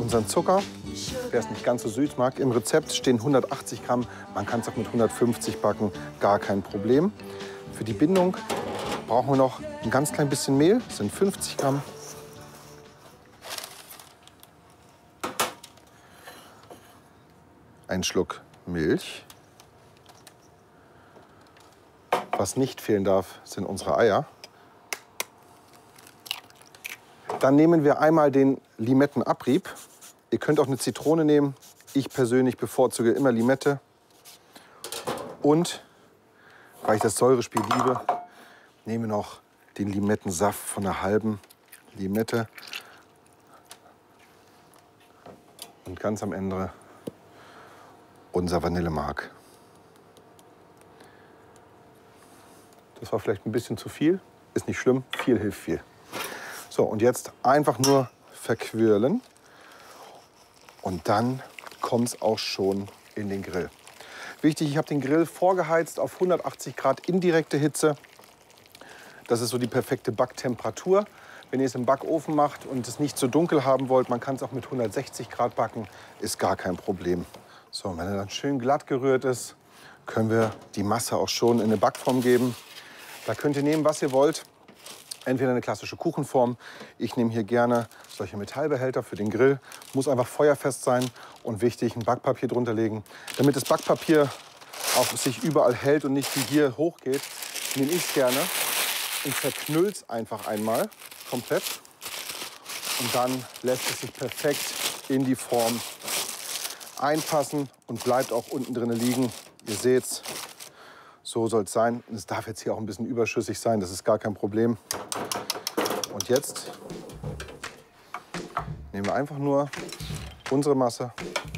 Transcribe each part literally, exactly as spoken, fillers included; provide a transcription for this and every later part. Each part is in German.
unseren Zucker. Wer es nicht ganz so süß mag, im Rezept stehen hundertachtzig Gramm. Man kann es auch mit hundertfünfzig backen, gar kein Problem. Für die Bindung brauchen wir noch ein ganz klein bisschen Mehl, das sind fünfzig Gramm. Ein Schluck Milch. Was nicht fehlen darf, sind unsere Eier. Dann nehmen wir einmal den Limettenabrieb. Ihr könnt auch eine Zitrone nehmen. Ich persönlich bevorzuge immer Limette. Und, weil ich das Säurespiel liebe, nehme noch den Limettensaft von einer halben Limette. Und ganz am Ende unser Vanillemark. Das war vielleicht ein bisschen zu viel. Ist nicht schlimm, viel hilft viel. So, und jetzt einfach nur verquirlen. Und dann kommt es auch schon in den Grill. Wichtig, ich habe den Grill vorgeheizt auf hundertachtzig Grad indirekte Hitze. Das ist so die perfekte Backtemperatur. Wenn ihr es im Backofen macht und es nicht so dunkel haben wollt, man kann es auch mit hundertsechzig Grad backen, ist gar kein Problem. So, wenn er dann schön glatt gerührt ist, können wir die Masse auch schon in eine Backform geben. Da könnt ihr nehmen, was ihr wollt. Entweder eine klassische Kuchenform. Ich nehme hier gerne solche Metallbehälter für den Grill. Muss einfach feuerfest sein und wichtig, ein Backpapier drunter legen. Damit das Backpapier auch sich überall hält und nicht wie hier hochgeht, nehme ich es gerne und verknülle es einfach einmal komplett. Und dann lässt es sich perfekt in die Form einpassen und bleibt auch unten drin liegen. Ihr seht's, so soll es sein. Und es darf jetzt hier auch ein bisschen überschüssig sein, das ist gar kein Problem. Und jetzt nehmen wir einfach nur unsere Masse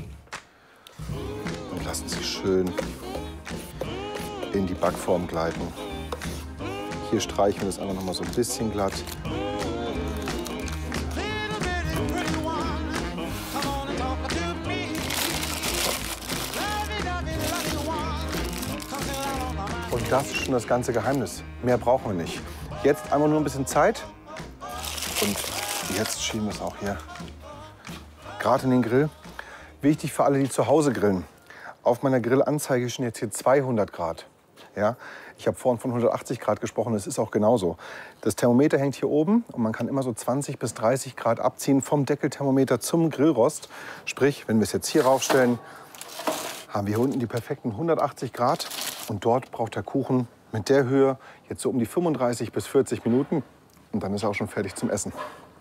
und lassen sie schön in die Backform gleiten. Hier streichen wir das einfach noch mal so ein bisschen glatt. Und das ist schon das ganze Geheimnis. Mehr brauchen wir nicht. Jetzt einfach nur ein bisschen Zeit. Und jetzt schieben wir es auch hier gerade in den Grill. Wichtig für alle, die zu Hause grillen. Auf meiner Grillanzeige stehen jetzt hier zweihundert Grad. Ja? Ich habe vorhin von hundertachtzig Grad gesprochen, das ist auch genauso. Das Thermometer hängt hier oben und man kann immer so zwanzig bis dreißig Grad abziehen vom Deckelthermometer zum Grillrost. Sprich, wenn wir es jetzt hier raufstellen, haben wir hier unten die perfekten hundertachtzig Grad. Und dort braucht der Kuchen mit der Höhe jetzt so um die fünfunddreißig bis vierzig Minuten. Und dann ist er auch schon fertig zum Essen.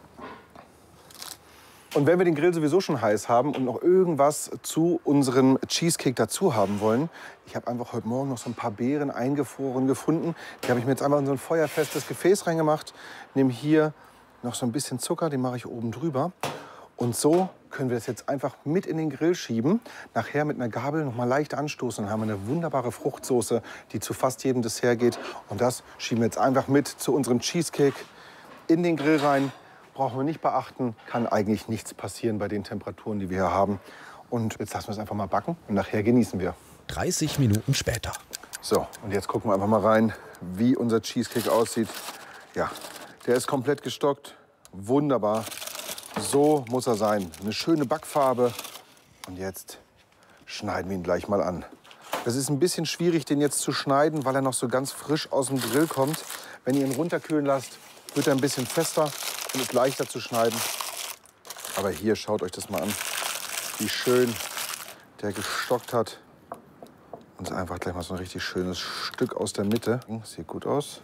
Und wenn wir den Grill sowieso schon heiß haben und noch irgendwas zu unserem Cheesecake dazu haben wollen, ich habe einfach heute Morgen noch so ein paar Beeren eingefroren gefunden. Die habe ich mir jetzt einfach in so ein feuerfestes Gefäß reingemacht. Nehme hier noch so ein bisschen Zucker, den mache ich oben drüber. Und so können wir das jetzt einfach mit in den Grill schieben. Nachher mit einer Gabel noch mal leicht anstoßen. Dann haben wir eine wunderbare Fruchtsoße, die zu fast jedem Dessert geht. Und das schieben wir jetzt einfach mit zu unserem Cheesecake in den Grill rein. Brauchen wir nicht beachten. Kann eigentlich nichts passieren bei den Temperaturen, die wir hier haben. Und jetzt lassen wir es einfach mal backen und nachher genießen wir. dreißig Minuten später. So, und jetzt gucken wir einfach mal rein, wie unser Cheesecake aussieht. Ja, der ist komplett gestockt. Wunderbar. So muss er sein. Eine schöne Backfarbe. Und jetzt schneiden wir ihn gleich mal an. Es ist ein bisschen schwierig, den jetzt zu schneiden, weil er noch so ganz frisch aus dem Grill kommt. Wenn ihr ihn runterkühlen lasst, wird er ein bisschen fester und ist leichter zu schneiden. Aber hier, schaut euch das mal an, wie schön der gestockt hat. Und einfach gleich mal so ein richtig schönes Stück aus der Mitte. Sieht gut aus.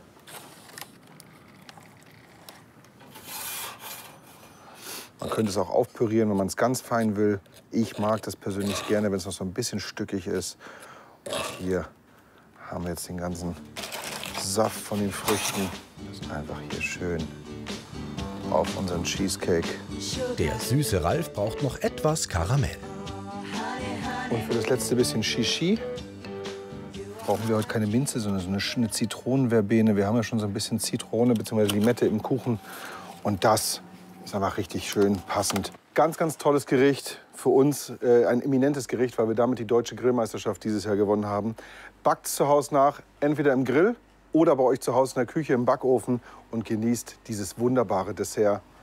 Man könnte es auch aufpürieren, wenn man es ganz fein will. Ich mag das persönlich gerne, wenn es noch so ein bisschen stückig ist. Und hier haben wir jetzt den ganzen Saft von den Früchten. Das ist einfach hier schön auf unseren Cheesecake. Der süße Ralf braucht noch etwas Karamell. Und für das letzte bisschen Shishi brauchen wir heute keine Minze, sondern so eine schöne Zitronenverbene. Wir haben ja schon so ein bisschen Zitrone bzw. Limette im Kuchen. Und das ist einfach richtig schön passend. Ganz, ganz tolles Gericht. Für uns äh, ein eminentes Gericht, weil wir damit die Deutsche Grillmeisterschaft dieses Jahr gewonnen haben. Backt es zu Hause nach, entweder im Grill oder bei euch zu Hause in der Küche im Backofen und genießt dieses wunderbare Dessert